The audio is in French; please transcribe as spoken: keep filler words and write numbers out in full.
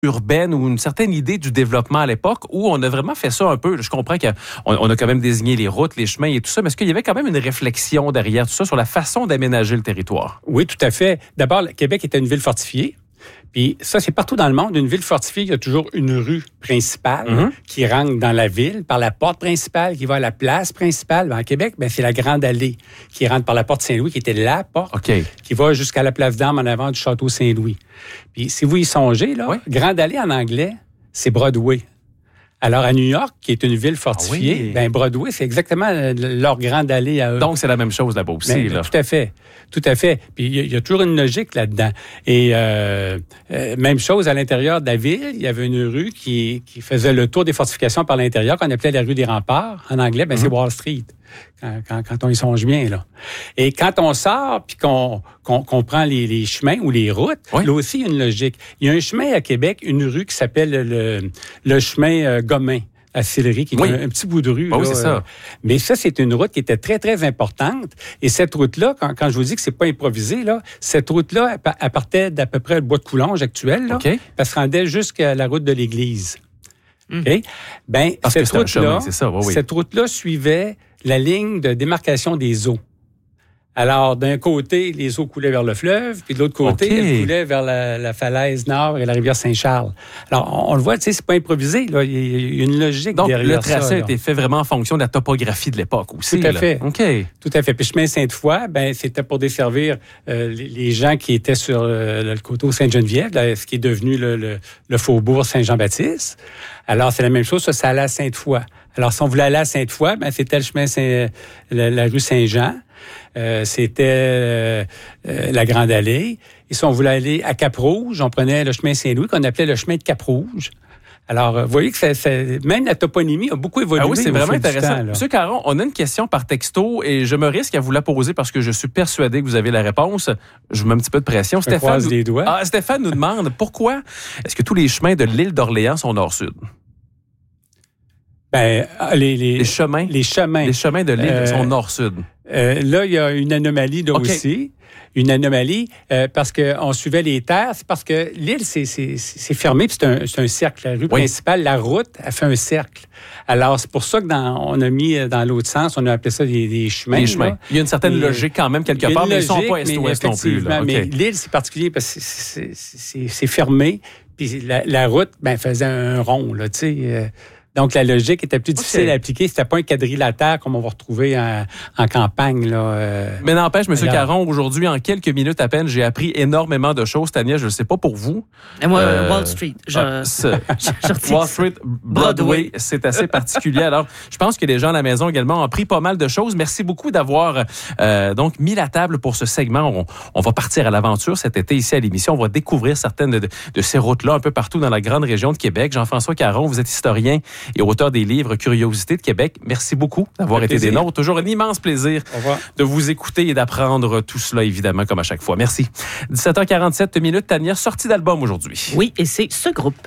urbaine ou une certaine idée du développement à l'époque où on a vraiment fait ça un peu. Je comprends qu'on on a quand même désigné les routes, les chemins et tout ça, mais est-ce qu'il y avait quand même une réflexion derrière tout ça sur la façon d'aménager le territoire? Oui, tout à fait. D'abord, Québec était une ville fortifiée. Puis ça, c'est partout dans le monde. Une ville fortifiée, il y a toujours une rue principale mm-hmm. qui rentre dans la ville par la porte principale, qui va à la place principale. Ben, à Québec, ben, c'est la Grande Allée qui rentre par la porte Saint-Louis, qui était la porte, okay. qui va jusqu'à la place d'Armes en avant du Château Saint-Louis. Puis si vous y songez, là, oui. Grande Allée en anglais, c'est Broadway. Alors, à New York, qui est une ville fortifiée, ah oui. ben Broadway, c'est exactement leur grande allée à eux. Donc, c'est la même chose là-bas aussi. Ben, là. Tout à fait. Tout à fait. Puis, il y, y a toujours une logique là-dedans. Et euh, euh, même chose à l'intérieur de la ville, il y avait une rue qui, qui faisait le tour des fortifications par l'intérieur, qu'on appelait la rue des Remparts. En anglais, ben, mm-hmm. c'est Wall Street. Quand, quand, quand on y songe bien, là. Et quand on sort puis qu'on, qu'on, qu'on prend les, les chemins ou les routes, oui. là aussi, il y a une logique. Il y a un chemin à Québec, une rue qui s'appelle le, le chemin euh, Gomain à Sillery, qui est oui. un, un petit bout de rue. Bah là, oui, c'est ça. Euh, mais ça, c'est une route qui était très, très importante. Et cette route-là, quand, quand je vous dis que c'est pas improvisé, là, cette route-là, elle, elle partait d'à peu près le bois de Coulonges actuel, là, okay. elle se rendait jusqu'à la route de l'église. Mm. Okay? Ben, Parce cette que c'est route-là, un chemin, c'est ça. Oui, oui. cette route-là suivait la ligne de démarcation des eaux. Alors, d'un côté, les eaux coulaient vers le fleuve, puis de l'autre côté, okay. elles coulaient vers la, la falaise nord et la rivière Saint-Charles. Alors, on, on le voit, tu sais, c'est pas improvisé, là. Il y a une logique Donc, derrière ça. Donc, le tracé là. a été fait vraiment en fonction de la topographie de l'époque aussi. Tout à là. fait. OK. Tout à fait. Puis, chemin Sainte-Foy, ben, c'était pour desservir euh, les, les gens qui étaient sur euh, le coteau Sainte-Geneviève, là, ce qui est devenu le, le, le faubourg Saint-Jean-Baptiste. Alors, c'est la même chose, ça, ça allait à Sainte-Foy. Alors, si on voulait aller à Sainte-Foy, ben, c'était le chemin Saint, la, la rue Saint-Jean. Euh, c'était euh, euh, la Grande Allée. Et si on voulait aller à Cap-Rouge, on prenait le chemin Saint-Louis, qu'on appelait le chemin de Cap-Rouge. Alors, vous voyez que ça, ça, même la toponymie a beaucoup évolué. Ah oui, c'est vraiment intéressant. Temps, Monsieur Caron, on a une question par texto et je me risque à vous la poser parce que je suis persuadé que vous avez la réponse. Je vous mets un petit peu de pression. Je Stéphane, nous... les doigts. Ah, Stéphane nous demande pourquoi est-ce que tous les chemins de l'île d'Orléans sont nord-sud? Ben, les, les, les chemins. Les chemins. Les chemins de l'île euh, sont nord-sud. Euh, là, il y a une anomalie là okay. aussi. Une anomalie euh, parce qu'on suivait les terres. C'est parce que l'île, c'est, c'est, c'est fermé, puis c'est un, c'est un cercle. La rue oui. principale, la route, a fait un cercle. Alors, c'est pour ça que dans, on a mis dans l'autre sens, on a appelé ça des, des chemins. Des chemins. Là. Il y a une certaine Et, logique quand même quelque part, mais ils ne sont pas est-ouest non plus. Là. Okay. Mais l'île, c'est particulier parce que c'est, c'est, c'est, c'est fermé. Puis la, la route, ben, faisait un rond, là, tu sais. Euh, Donc, la logique était plus difficile okay. à appliquer. C'était pas un quadrilatère comme on va retrouver en, en campagne. Là, euh... Mais n'empêche, M. Caron, aujourd'hui, en quelques minutes à peine, j'ai appris énormément de choses. Tania, je ne sais pas pour vous. Et moi, euh, Wall Street. Je... Ah, je Wall Street, Broadway, Broadway, c'est assez particulier. Alors, je pense que les gens à la maison également ont appris pas mal de choses. Merci beaucoup d'avoir euh, donc mis la table pour ce segment. On, on va partir à l'aventure cet été ici à l'émission. On va découvrir certaines de, de, de ces routes-là un peu partout dans la grande région de Québec. Jean-François Caron, vous êtes historien et auteur des livres Curiosités de Québec. Merci beaucoup d'avoir été des nôtres. Toujours un immense plaisir de vous écouter et d'apprendre tout cela, évidemment, comme à chaque fois. Merci. dix-sept heures quarante-sept minutes, Tania, sortie d'album aujourd'hui. Oui, et c'est ce groupe.